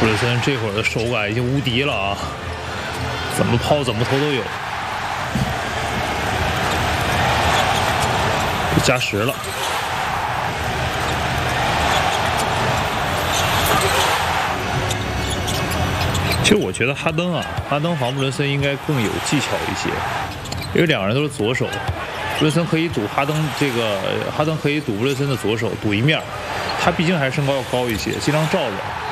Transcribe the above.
布伦森这会儿的手感已经无敌了啊，怎么抛怎么投都有。加时了。其实我觉得哈登防布伦森应该更有技巧一些，因为两个人都是左手，布伦森可以堵哈登可以堵布伦森的左手，堵一面，他毕竟还是身高要高一些，经常罩着。